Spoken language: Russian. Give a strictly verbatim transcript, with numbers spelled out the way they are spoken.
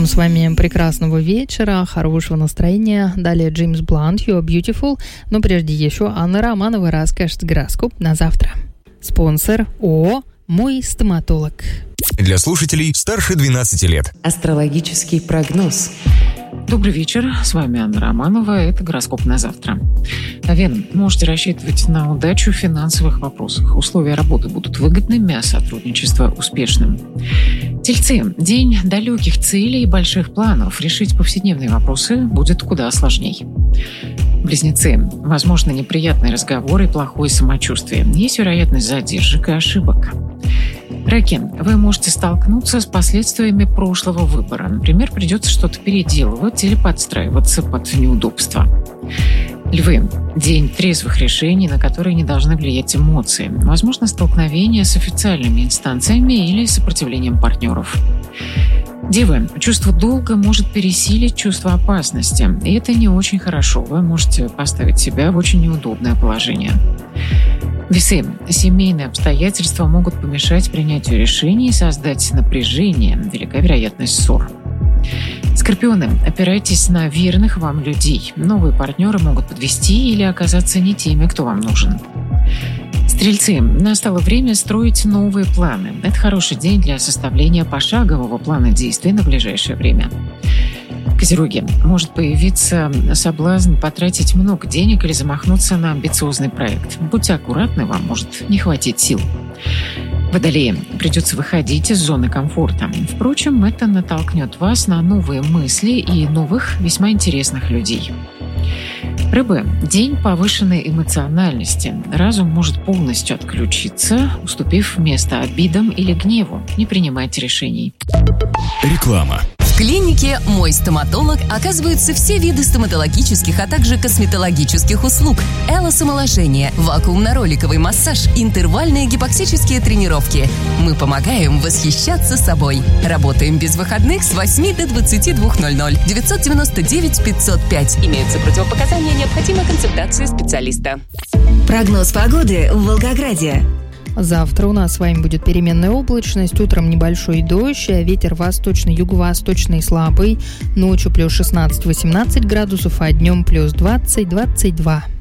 Вам с вами прекрасного вечера, хорошего настроения. Далее Джеймс Блант, You Are Beautiful. Но прежде еще Анна Романова расскажет гороскоп на завтра. Спонсор ООО «Мой стоматолог». Для слушателей старше двенадцати лет. Астрологический прогноз. Добрый вечер, с вами Анна Романова, это гороскоп на завтра. Овен, можете рассчитывать на удачу в финансовых вопросах. Условия работы будут выгодными, а сотрудничество успешным. Тельцы, день далеких целей и больших планов. Решить повседневные вопросы будет куда сложней. Близнецы, возможно, неприятные разговоры и плохое самочувствие. Есть вероятность задержек и ошибок. Раки, вы можете столкнуться с последствиями прошлого выбора. Например, придется что-то переделывать или подстраиваться под неудобства. Львы, день трезвых решений, на которые не должны влиять эмоции. Возможно, столкновение с официальными инстанциями или сопротивлением партнеров. Девы, чувство долга может пересилить чувство опасности, и это не очень хорошо. Вы можете поставить себя в очень неудобное положение. Весы, семейные обстоятельства могут помешать принятию решений и создать напряжение, велика вероятность ссор. Скорпионы, опирайтесь на верных вам людей. Новые партнеры могут подвести или оказаться не теми, кто вам нужен. Стрельцы, настало время строить новые планы. Это хороший день для составления пошагового плана действий на ближайшее время. Козероги, может появиться соблазн потратить много денег или замахнуться на амбициозный проект. Будьте аккуратны, вам может не хватить сил. Водолеи, придется выходить из зоны комфорта. Впрочем, это натолкнет вас на новые мысли и новых, весьма интересных людей. Рыбы, день повышенной эмоциональности. Разум может полностью отключиться, уступив место обидам или гневу. Не принимайте решений. Реклама. В клинике «Мой стоматолог» оказываются все виды стоматологических, а также косметологических услуг. Элосомоложение, вакуумно-роликовый массаж, интервальные гипоксические тренировки. Мы помогаем восхищаться собой. Работаем без выходных с восьми до двадцати двух ноль-ноль. девятьсот девяносто девять пятьсот пять. Имеются противопоказания, необходима консультация специалиста. Прогноз погоды в Волгограде. Завтра у нас с вами будет переменная облачность, утром небольшой дождь, а ветер восточный, юго-восточный слабый, ночью плюс шестнадцать-восемнадцать градусов, а днем плюс двадцать-двадцать два.